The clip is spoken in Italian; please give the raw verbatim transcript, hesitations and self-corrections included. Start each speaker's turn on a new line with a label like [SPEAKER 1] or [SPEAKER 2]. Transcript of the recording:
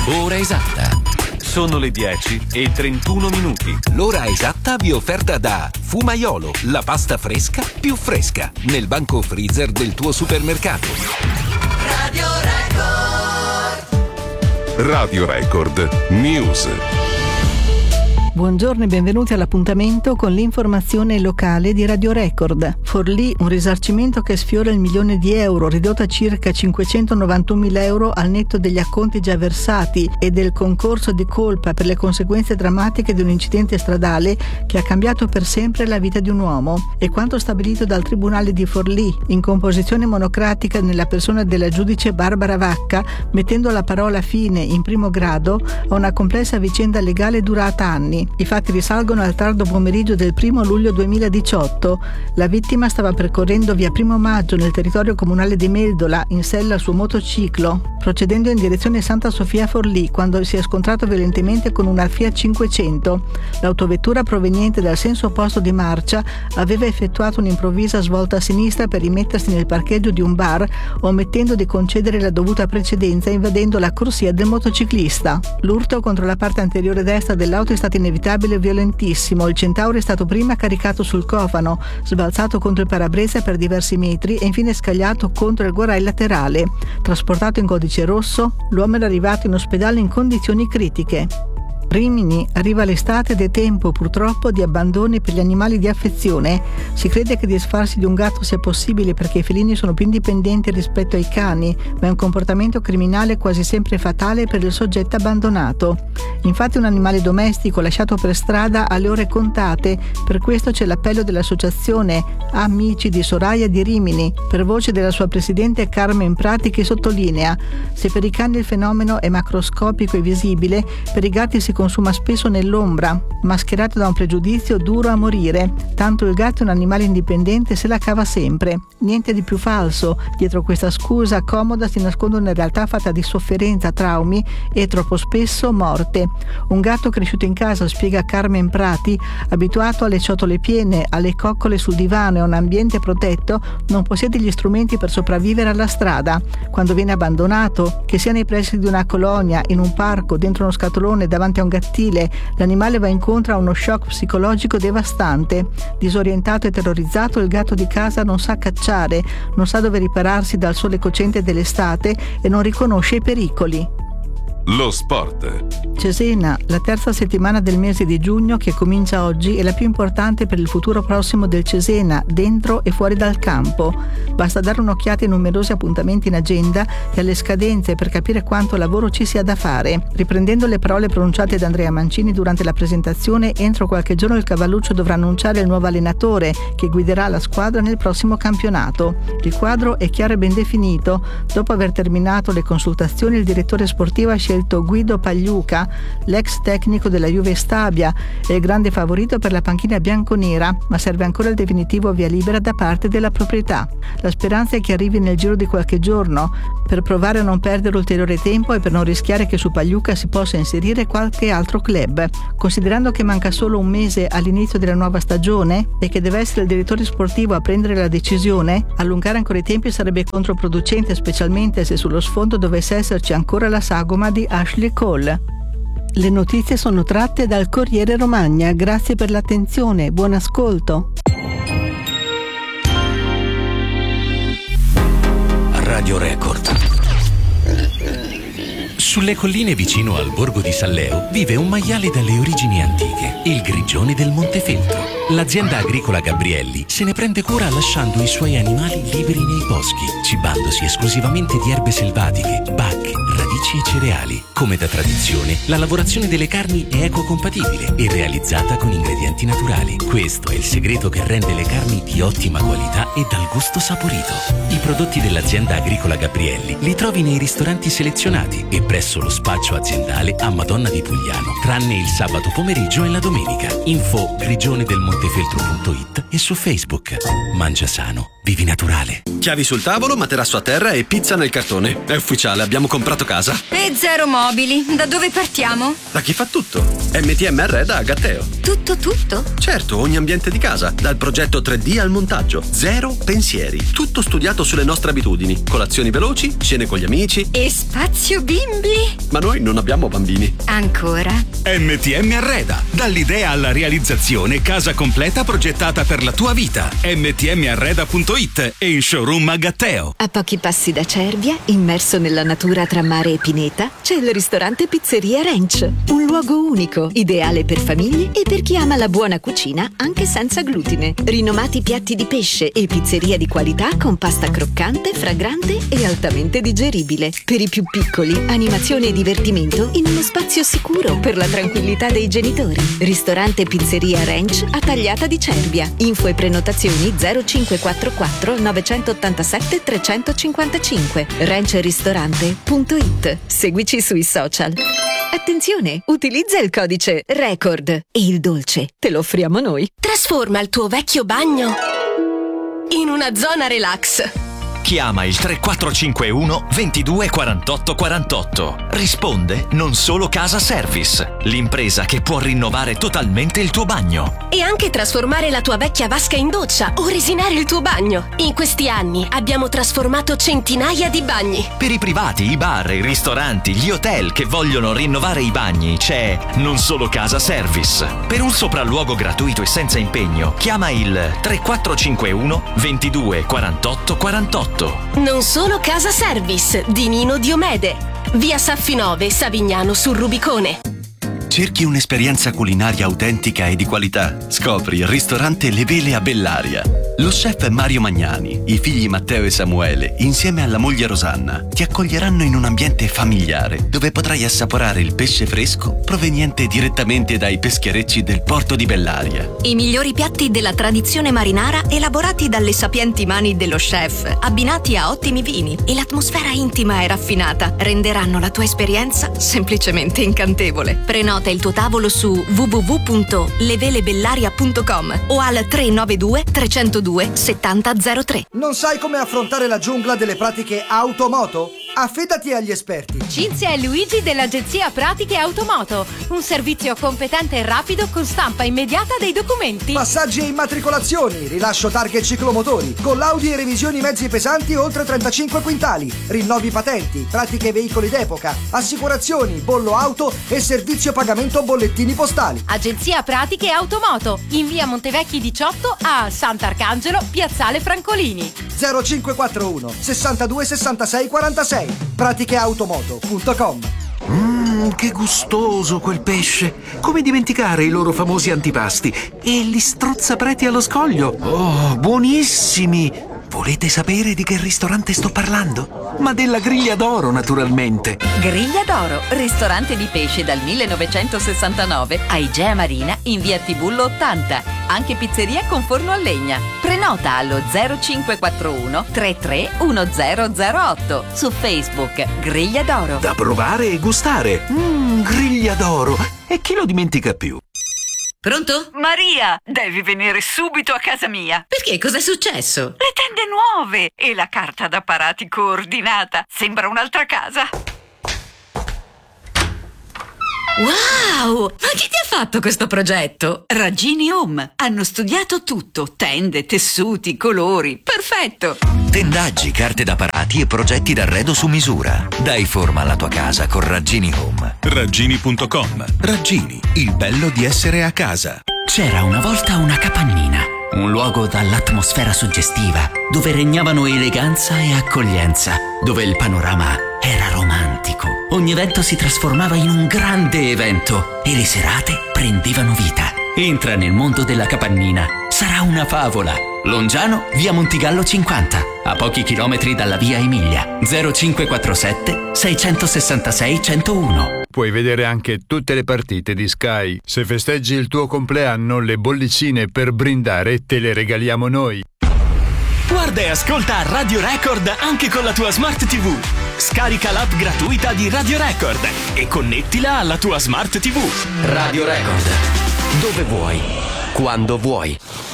[SPEAKER 1] Ora esatta. Sono le dieci e trentuno minuti. L'ora esatta vi è offerta da Fumaiolo, la pasta fresca più fresca, nel banco freezer del tuo supermercato.
[SPEAKER 2] Radio Record.
[SPEAKER 3] Radio Record News.
[SPEAKER 4] Buongiorno e benvenuti all'appuntamento con l'informazione locale di Radio Record. Forlì, un risarcimento che sfiora il milione di euro, ridotto a circa cinquecentonovantunomila euro al netto degli acconti già versati e del concorso di colpa per le conseguenze drammatiche di un incidente stradale che ha cambiato per sempre la vita di un uomo. E quanto stabilito dal Tribunale di Forlì, in composizione monocratica nella persona della giudice Barbara Vacca, mettendo la parola fine in primo grado a una complessa vicenda legale durata anni. I fatti risalgono al tardo pomeriggio del primo luglio duemiladiciotto. La vittima stava percorrendo via Primo Maggio nel territorio comunale di Meldola in sella al suo motociclo, procedendo in direzione Santa Sofia Forlì, quando si è scontrato violentemente con una Fiat cinquecento. L'autovettura proveniente dal senso opposto di marcia aveva effettuato un'improvvisa svolta a sinistra per rimettersi nel parcheggio di un bar, omettendo di concedere la dovuta precedenza, invadendo la corsia del motociclista. L'urto contro la parte anteriore destra dell'auto è stato inevitabile e violentissimo. Il Centauro è stato prima caricato sul cofano, sbalzato contro il parabrezza per diversi metri e infine scagliato contro il guarrail laterale. Trasportato in codice rosso, l'uomo era arrivato in ospedale in condizioni critiche. Rimini, arriva l'estate ed è tempo purtroppo di abbandoni per gli animali di affezione. Si crede che disfarsi di un gatto sia possibile perché i felini sono più indipendenti rispetto ai cani, ma è un comportamento criminale quasi sempre fatale per il soggetto abbandonato. Infatti un animale domestico lasciato per strada ha le ore contate, per questo c'è l'appello dell'associazione Amici di Soraya di Rimini, per voce della sua presidente Carmen Prati, che sottolinea: se per i cani il fenomeno è macroscopico e visibile, per i gatti si consuma spesso nell'ombra, mascherato da un pregiudizio duro a morire. Tanto il gatto è un animale indipendente, se la cava sempre. Niente di più falso. Dietro questa scusa comoda si nasconde una realtà fatta di sofferenza, traumi e troppo spesso morte. Un gatto cresciuto in casa, spiega Carmen Prati, abituato alle ciotole piene, alle coccole sul divano e a un ambiente protetto, non possiede gli strumenti per sopravvivere alla strada. Quando viene abbandonato, che sia nei pressi di una colonia, in un parco, dentro uno scatolone, davanti a un gattile, l'animale va incontro a uno shock psicologico devastante. Disorientato e terrorizzato, il gatto di casa non sa cacciare, non sa dove ripararsi dal sole cocente dell'estate e non riconosce i pericoli.
[SPEAKER 3] Lo sport.
[SPEAKER 4] Cesena, la terza settimana del mese di giugno che comincia oggi, è la più importante per il futuro prossimo del Cesena, dentro e fuori dal campo. Basta dare un'occhiata ai numerosi appuntamenti in agenda e alle scadenze per capire quanto lavoro ci sia da fare. Riprendendo le parole pronunciate da Andrea Mancini durante la presentazione, entro qualche giorno il Cavalluccio dovrà annunciare il nuovo allenatore che guiderà la squadra nel prossimo campionato. Il quadro è chiaro e ben definito. Dopo aver terminato le consultazioni, il direttore sportivo ha scelto Guido Pagliuca, l'ex tecnico della Juve Stabia, è il grande favorito per la panchina bianconera, ma serve ancora il definitivo via libera da parte della proprietà. La speranza è che arrivi nel giro di qualche giorno, per provare a non perdere ulteriore tempo e per non rischiare che su Pagliuca si possa inserire qualche altro club. Considerando che manca solo un mese all'inizio della nuova stagione e che deve essere il direttore sportivo a prendere la decisione, allungare ancora i tempi sarebbe controproducente, specialmente se sullo sfondo dovesse esserci ancora la sagoma di Ashley Cole. Le notizie sono tratte dal Corriere Romagna. Grazie per l'attenzione, buon ascolto.
[SPEAKER 1] Radio Record. Sulle colline vicino al borgo di Salleo vive un maiale dalle origini antiche, il Grigione del Montefeltro. L'azienda agricola Gabrielli se ne prende cura lasciando i suoi animali liberi nei boschi, cibandosi esclusivamente di erbe selvatiche, bacche, radici e cereali. Come da tradizione, la lavorazione delle carni è ecocompatibile e realizzata con ingredienti naturali. Questo è il segreto che rende le carni di ottima qualità e dal gusto saporito. I prodotti dell'azienda agricola Gabrielli li trovi nei ristoranti selezionati e presso lo spaccio aziendale a Madonna di Pugliano, tranne il sabato pomeriggio e la domenica. Info grigione del montefeltro punto it e su Facebook. Mangia sano, vivi naturale.
[SPEAKER 5] Chiavi sul tavolo, materasso a terra e pizza nel cartone. È ufficiale, abbiamo comprato casa.
[SPEAKER 2] casa.
[SPEAKER 5] E zero mobili. Da dove partiamo?
[SPEAKER 2] Da chi fa tutto? M T M Arreda a Gatteo.
[SPEAKER 5] Tutto tutto?
[SPEAKER 2] Certo, ogni ambiente di casa, dal progetto tre D al montaggio. Zero pensieri. Tutto studiato sulle nostre abitudini. Colazioni veloci, cene con gli amici.
[SPEAKER 5] E spazio bimbi?
[SPEAKER 2] Ma noi non abbiamo bambini.
[SPEAKER 5] Ancora?
[SPEAKER 6] M T M Arreda. Dall'idea alla realizzazione, casa completa progettata per la tua vita. m t m arreda punto it e in showroom a Gatteo.
[SPEAKER 7] A pochi passi da Cervia, immerso nella natura tra mare e pineta, c'è il ristorante Pizzeria Ranch. Un luogo unico, ideale per famiglie e per chi ama la buona cucina anche senza glutine. Rinomati piatti di pesce e pizzeria di qualità con pasta croccante, fragrante e altamente digeribile. Per i più piccoli, animazione e divertimento in uno spazio sicuro per la tranquillità dei genitori. Ristorante Pizzeria Ranch a Tagliata di Cervia. Info e prenotazioni zero cinque quattro quattro nove otto sette tre cinque cinque. ranch ristorante punto it. Seguici sui social. Attenzione, utilizza il codice RECORD e il dolce te lo offriamo noi.
[SPEAKER 8] Trasforma il tuo vecchio bagno in una zona relax.
[SPEAKER 9] Chiama il tre quattro cinque uno ventidue quarantotto quarantotto. Risponde Non Solo Casa Service, l'impresa che può rinnovare totalmente il tuo bagno.
[SPEAKER 8] E anche trasformare la tua vecchia vasca in doccia o resinare il tuo bagno. In questi anni abbiamo trasformato centinaia di bagni.
[SPEAKER 9] Per i privati, i bar, i ristoranti, gli hotel che vogliono rinnovare i bagni c'è Non Solo Casa Service. Per un sopralluogo gratuito e senza impegno, chiama il tre quattro cinque uno ventidue quarantotto quarantotto.
[SPEAKER 8] Non Solo Casa Service di Nino Diomede. Via Saffinove, Savignano sul Rubicone.
[SPEAKER 2] Cerchi un'esperienza culinaria autentica e di qualità? Scopri il ristorante Le Vele a Bellaria. Lo chef Mario Magnani, i figli Matteo e Samuele, insieme alla moglie Rosanna, ti accoglieranno in un ambiente familiare dove potrai assaporare il pesce fresco proveniente direttamente dai pescherecci del porto di Bellaria.
[SPEAKER 10] I migliori piatti della tradizione marinara elaborati dalle sapienti mani dello chef, abbinati a ottimi vini e l'atmosfera intima e raffinata renderanno la tua esperienza semplicemente incantevole. Prenota il tuo tavolo su w w w punto levelebellaria punto com o al tre nove due tre zero due settanta zero tre.
[SPEAKER 11] Non sai come affrontare la giungla delle pratiche automoto? Affidati agli esperti.
[SPEAKER 12] Cinzia e Luigi dell'agenzia Pratiche Automoto, un servizio competente e rapido con stampa immediata dei documenti.
[SPEAKER 11] Passaggi e immatricolazioni, rilascio targhe e ciclomotori, collaudi e revisioni mezzi pesanti oltre trentacinque quintali, rinnovi patenti, pratiche veicoli d'epoca, assicurazioni, bollo auto e servizio pagamento bollettini postali.
[SPEAKER 12] Agenzia Pratiche Automoto, in via Montevecchi diciotto a Sant'Arcangelo, piazzale Francolini.
[SPEAKER 11] zero cinque quattro uno sessantadue sessantasei quarantasei. pratiche automoto punto com.
[SPEAKER 13] Mmm, che gustoso quel pesce! Come dimenticare i loro famosi antipasti? E gli strozzapreti allo scoglio! Oh, buonissimi! Volete sapere di che ristorante sto parlando? Ma della Griglia d'Oro, naturalmente!
[SPEAKER 14] Griglia d'Oro, ristorante di pesce dal millenovecentosessantanove a Igea Marina in via Tibullo ottanta. Anche pizzeria con forno a legna. Prenota allo zero cinque quattro uno tre tre uno zero zero otto. Su Facebook Griglia d'Oro.
[SPEAKER 13] Da provare e gustare! Mmm, Griglia d'Oro! E chi lo dimentica più?
[SPEAKER 15] Pronto?
[SPEAKER 16] Maria, devi venire subito a casa mia.
[SPEAKER 15] Perché? Cos'è successo?
[SPEAKER 16] Le tende nuove e la carta d'apparati coordinata. Sembra un'altra casa.
[SPEAKER 15] Wow! Ma chi ti ha fatto questo progetto?
[SPEAKER 16] Raggini Home. Hanno studiato tutto. Tende, tessuti, colori. Perfetto!
[SPEAKER 9] Tendaggi, carte d'apparati e progetti d'arredo su misura. Dai forma alla tua casa con Raggini Home.
[SPEAKER 6] Raggini punto com. Raggini, il bello di essere a casa.
[SPEAKER 1] C'era una volta una capannina, un luogo dall'atmosfera suggestiva, dove regnavano eleganza e accoglienza, dove il panorama era romantico. Ogni evento si trasformava in un grande evento e le serate prendevano vita. Entra nel mondo della capannina. Sarà una favola. Longiano, via Montigallo cinquanta, a pochi chilometri dalla via Emilia. zero cinque quattro sette sei sei sei zero zero uno.
[SPEAKER 17] Puoi vedere anche tutte le partite di Sky. Se festeggi il tuo compleanno, le bollicine per brindare te le regaliamo noi.
[SPEAKER 18] Guarda e ascolta Radio Record anche con la tua Smart tivù. Scarica l'app gratuita di Radio Record e connettila alla tua Smart tivù.
[SPEAKER 19] Radio Record. Dove vuoi, quando vuoi.